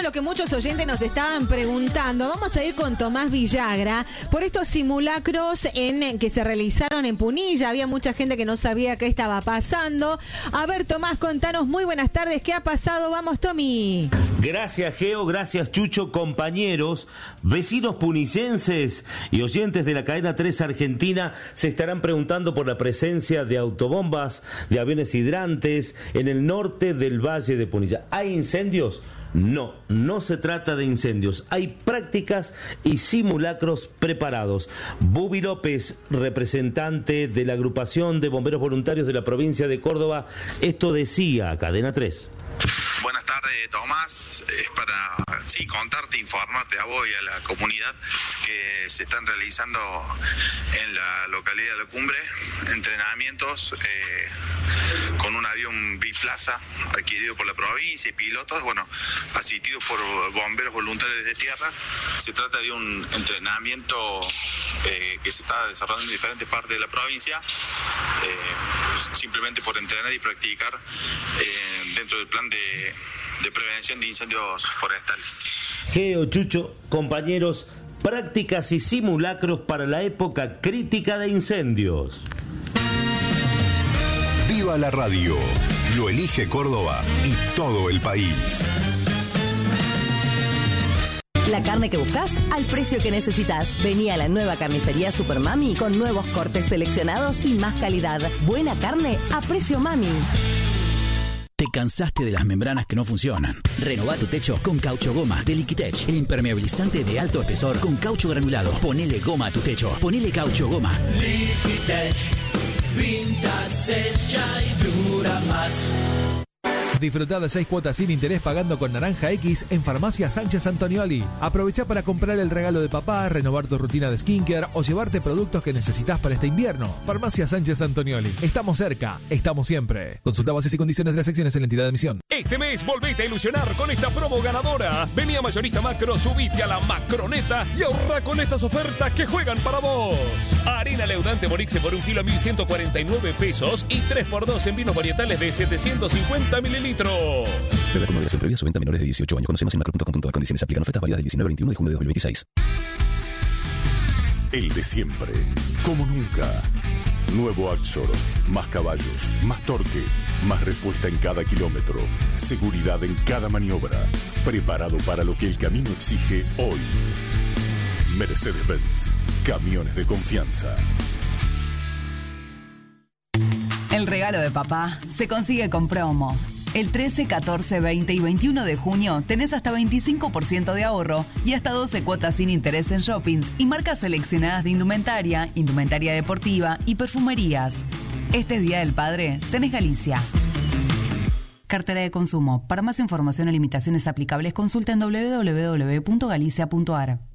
lo que muchos oyentes nos estaban preguntando. Vamos a ir con Tomás Villagra por estos simulacros que se realizaron en Punilla. Había mucha gente que no sabía qué estaba pasando. A ver, Tomás, contanos. Muy buenas tardes. ¿Qué ha pasado? Vamos, Tommy. Gracias, Geo. Gracias, Chucho. Compañeros, vecinos punillenses y oyentes de la cadena 3 Argentina se estarán preguntando por la presencia de autobombas, de aviones hidrantes en el norte del Valle de Punilla. ¿Hay incendios? No, no se trata de incendios. Hay prácticas y simulacros preparados. Bubi López, representante de la agrupación de bomberos voluntarios de la provincia de Córdoba, esto decía a Cadena 3. Buenas tardes, Tomás. Es para contarte, informarte a vos y a la comunidad que se están realizando en la localidad de La Cumbre entrenamientos con un avión biplaza adquirido por la provincia y pilotos, asistidos por bomberos voluntarios de tierra. Se trata de un entrenamiento que se está desarrollando en diferentes partes de la provincia, simplemente por entrenar y practicar dentro del plan de prevención de incendios forestales. Geo, Chucho, compañeros, prácticas y simulacros para la época crítica de incendios. Viva la radio, lo elige Córdoba y todo el país. La carne que buscas al precio que necesitas. Vení a la nueva carnicería Super Mami con nuevos cortes seleccionados y más calidad. Buena carne a precio Mami. ¿Te cansaste de las membranas que no funcionan? Renová tu techo con Caucho Goma de Liquitech, el impermeabilizante de alto espesor con caucho granulado. Ponele goma a tu techo. Ponele Caucho Goma. Liquitech, pinta, secha y dura más. Disfrutá de 6 cuotas sin interés pagando con Naranja X en Farmacia Sánchez Antonioli. Aprovechá para comprar el regalo de papá, renovar tu rutina de skincare o llevarte productos que necesitas para este invierno. Farmacia Sánchez Antonioli. Estamos cerca, estamos siempre. Consulta bases y condiciones de las secciones en la entidad de admisión. Este mes volvete a ilusionar con esta promo ganadora. Vení a Mayorista Macro, subite a la Macroneta y ahorrá con estas ofertas que juegan para vos. Harina leudante Borixe por 1 kilo a 1.149 pesos y 3x2 en vinos varietales de 750 mililitros. Prueba con moderación previa su venta a menores de 18 años. Conoce más en macro.com.ar. Condiciones aplican. Ofertas válidas del 19 al 21 de junio de 2026. El de siempre, como nunca. Nuevo Axor, más caballos, más torque, más respuesta en cada kilómetro, seguridad en cada maniobra, preparado para lo que el camino exige hoy. Mercedes-Benz, camiones de confianza. El regalo de papá se consigue con promo. El 13, 14, 20 y 21 de junio tenés hasta 25% de ahorro y hasta 12 cuotas sin interés en shoppings y marcas seleccionadas de indumentaria, indumentaria deportiva y perfumerías. Este Día del Padre tenés Galicia. Cartera de consumo. Para más información o limitaciones aplicables, consulta en www.galicia.ar.